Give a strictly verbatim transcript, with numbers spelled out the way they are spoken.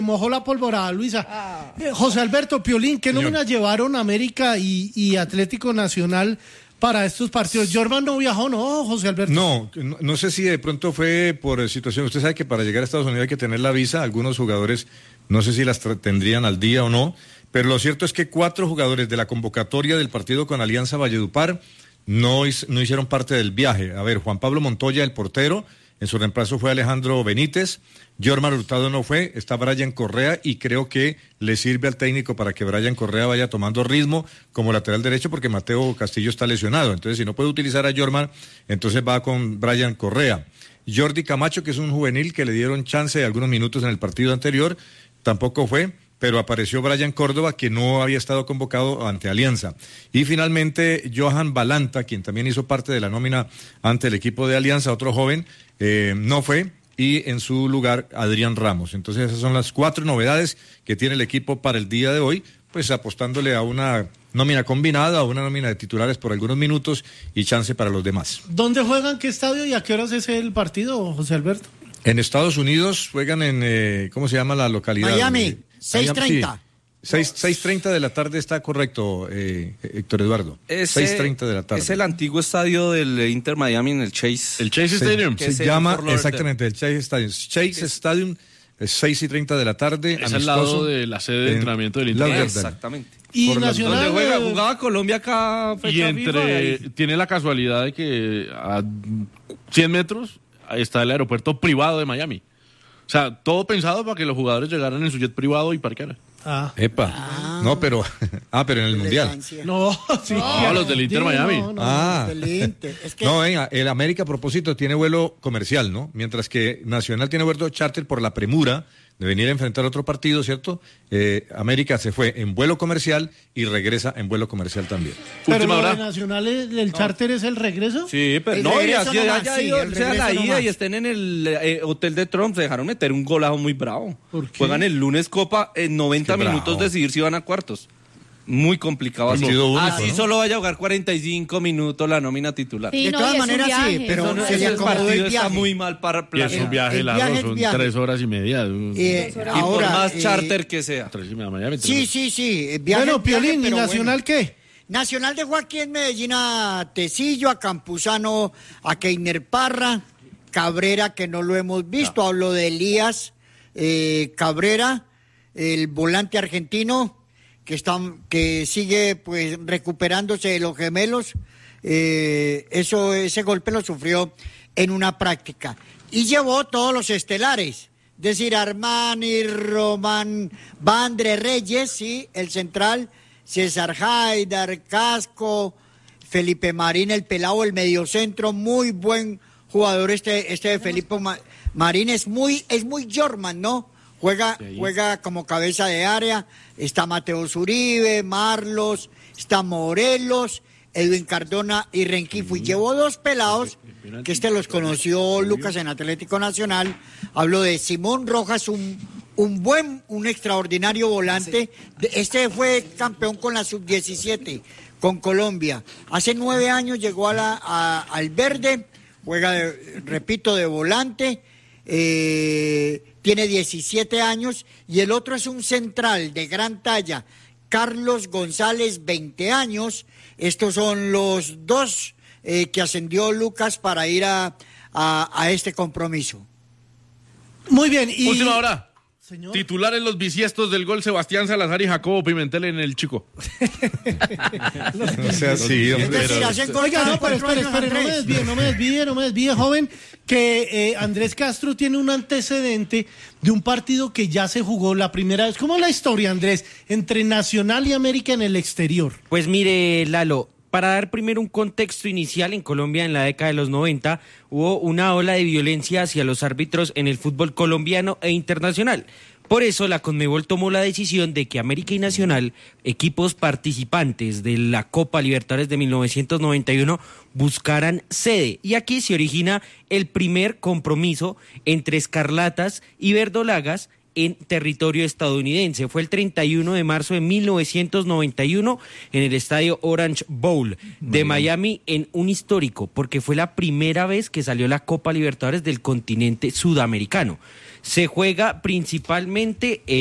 mojó la pólvora, Luisa. Ah. Eh, José Alberto Piolín, ¿qué nóminas llevaron América y, y Atlético Nacional para estos partidos? Jorman no viajó, ¿no, José Alberto? No, no, no sé si de pronto fue por situación. Usted sabe que para llegar a Estados Unidos hay que tener la visa. Algunos jugadores no sé si las tendrían al día o no, pero lo cierto es que cuatro jugadores de la convocatoria del partido con Alianza Valledupar no, no hicieron parte del viaje. A ver, Juan Pablo Montoya, el portero, en su reemplazo fue Alejandro Benítez. Jorman Hurtado no fue, está Brian Correa y creo que le sirve al técnico para que Brian Correa vaya tomando ritmo como lateral derecho porque Mateo Castillo está lesionado. Entonces, si no puede utilizar a Jorman, entonces va con Brian Correa. Jordi Camacho, que es un juvenil que le dieron chance de algunos minutos en el partido anterior, tampoco fue, pero apareció Brian Córdoba, que no había estado convocado ante Alianza. Y finalmente, Johan Balanta, quien también hizo parte de la nómina ante el equipo de Alianza, otro joven, eh, no fue, y en su lugar Adrián Ramos. Entonces esas son las cuatro novedades que tiene el equipo para el día de hoy, pues apostándole a una nómina combinada, a una nómina de titulares por algunos minutos y chance para los demás. ¿Dónde juegan, qué estadio y a qué horas es el partido, José Alberto? En Estados Unidos juegan en, eh, ¿cómo se llama la localidad? Miami, seis treinta. Sí. seis treinta de la tarde está correcto, eh, Héctor Eduardo. seis treinta de la tarde. Es el antiguo estadio del Inter Miami en el Chase. El Chase se, Stadium. Se, se llama, exactamente, el Chase Stadium. Chase Stadium, es seis y treinta de la tarde. Es al lado de la sede de entrenamiento del Inter. Exactamente. Y Por Nacional, donde juega, jugaba Colombia acá. Y entre, tiene la casualidad de que a cien metros está el aeropuerto privado de Miami. O sea, todo pensado para que los jugadores llegaran en su jet privado y parquearan. Ah. Epa. Ah. No, pero ah, pero en el Mundial. No, sí. No, los del Inter Digo, Miami. No, no, ah. Del Inter. Es que... No, venga, el América a propósito tiene vuelo comercial, ¿no? Mientras que Nacional tiene vuelo charter por la premura de venir a enfrentar otro partido, ¿cierto? Eh, América se fue en vuelo comercial y regresa en vuelo comercial también. Pero lo de Nacional, ¿el no. charter es el regreso? Sí, pero el no, y así nomás, ya sí, ido, sea la ida nomás. Y estén en el eh, hotel de Trump, se dejaron meter un golazo muy bravo. Juegan el lunes Copa en noventa minutos decidir si van a cuartos. Muy complicado. Así, único, así ¿no? Solo vaya a jugar cuarenta y cinco minutos la nómina titular. Sí, de no, todas maneras sí, pero no, se le ese acomodó partido el viaje. está muy mal para Y es un viaje el largo, viaje, son viaje. tres horas y media. Eh, Y ahora, por más eh, charter que sea. Tres y media Miami. Sí, sí, sí. Viaje, bueno, viaje, Piolín, ¿y pero Nacional bueno. qué? Nacional dejó aquí en Medellín a Tecillo, a Campuzano, a Keiner Parra, Cabrera, que no lo hemos visto. No. Hablo de Elías eh, Cabrera, el volante argentino, que está, que sigue pues recuperándose de los gemelos. Eh, eso, ese golpe lo sufrió en una práctica. Y llevó todos los estelares. Es decir, Armani, Román, Vandre Reyes, sí, el central, César Haidar, Casco, Felipe Marín, el pelado, el mediocentro, muy buen jugador este, este de Felipe Ma- Marín, es muy, es muy Jorman, ¿no? Juega, sí. juega como cabeza de área, está Mateo Zuribe, Marlos, está Morelos, Edwin Cardona y Renquifo, y llevó dos pelados, que este los conoció Lucas en Atlético Nacional. Hablo de Simón Rojas, un, un buen, un extraordinario volante. Este fue campeón con la sub diecisiete, con Colombia. Hace nueve años llegó a la, a, al Verde, juega, de, repito, de volante, eh, tiene diecisiete años, y el otro es un central de gran talla, Carlos González, veinte años. Estos son los dos eh, que ascendió Lucas para ir a, a, a este compromiso. Muy bien. Y... Última hora. Señor. Titulares los bisiestos del gol: Sebastián Salazar y Jacobo Pimentel en el Chico. No sea así, hombre. Es decir, hacen Oiga, no, pero cuatro espere, años, espere, no me Andrés. desvíe, no me desvíe, no me desvíe, joven, que eh, Andrés Castro tiene un antecedente de un partido que ya se jugó la primera vez. ¿Cómo es la historia, Andrés, entre Nacional y América en el exterior? Pues mire, Lalo, para dar primero un contexto inicial, en Colombia en la década de los noventa hubo una ola de violencia hacia los árbitros en el fútbol colombiano e internacional. Por eso la Conmebol tomó la decisión de que América y Nacional, equipos participantes de la Copa Libertadores de mil novecientos noventa y uno, buscaran sede. Y aquí se origina el primer compromiso entre Escarlatas y Verdolagas en territorio estadounidense. Fue el treinta y uno de marzo de mil novecientos noventa y uno en el estadio Orange Bowl de Miami, en un histórico, porque fue la primera vez que salió la Copa Libertadores del continente sudamericano. Se juega principalmente